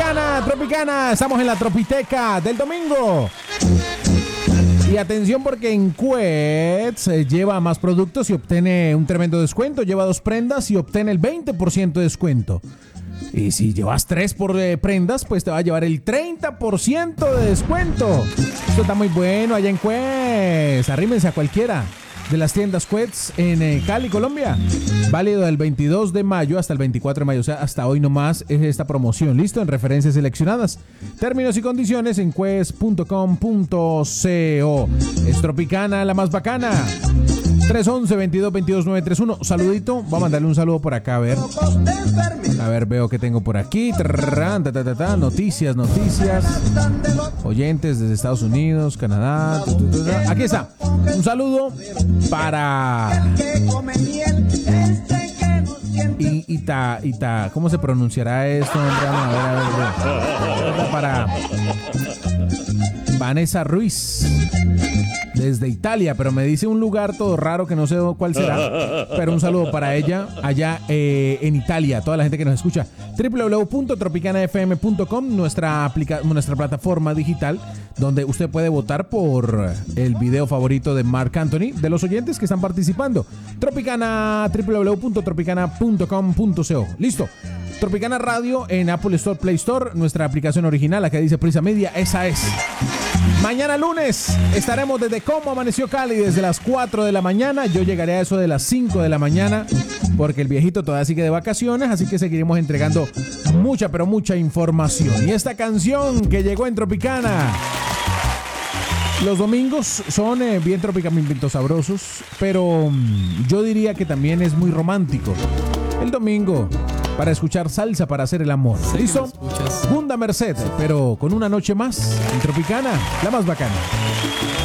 Tropicana, Tropicana, estamos en la Tropiteca del domingo. Y atención porque en Quets lleva más productos y obtiene un tremendo descuento. Lleva 2 prendas y obtiene el 20% de descuento. Y si llevas 3 prendas, pues te va a llevar el 30% de descuento. Esto está muy bueno allá en Quets. Arrímense a cualquiera de las tiendas Quets en Cali, Colombia. Válido del 22 de mayo hasta el 24 de mayo. O sea, hasta hoy nomás es esta promoción. Listo, en referencias seleccionadas. Términos y condiciones en quets.com.co. Es Tropicana, la más bacana. 311-22-22-931. Saludito. Voy a mandarle un saludo por acá, a ver. A ver, veo que tengo por aquí. Noticias. Oyentes desde Estados Unidos, Canadá. Aquí está. Un saludo para ¿cómo se pronunciará esto? A ver. Para Vanessa Ruiz desde Italia, pero me dice un lugar todo raro que no sé cuál será, pero un saludo para ella allá en Italia, toda la gente que nos escucha. www.tropicanafm.com, nuestra plataforma digital donde usted puede votar por el video favorito de Marc Anthony de los oyentes que están participando. Tropicana, www.tropicana.com.co. Listo. Tropicana Radio en Apple Store, Play Store, nuestra aplicación original, la que dice Prisa Media, esa es. Mañana lunes estaremos desde Cómo Amaneció Cali, desde las 4 de la mañana. Yo llegaré a eso de las 5 de la mañana, porque el viejito todavía sigue de vacaciones, así que seguiremos entregando mucha, pero mucha información. Y esta canción que llegó en Tropicana. Los domingos son bien tropicamente sabrosos, pero yo diría que también es muy romántico. El domingo para escuchar salsa para hacer el amor. ¿Listo? Gunda Merced, pero con una noche más en Tropicana, la más bacana.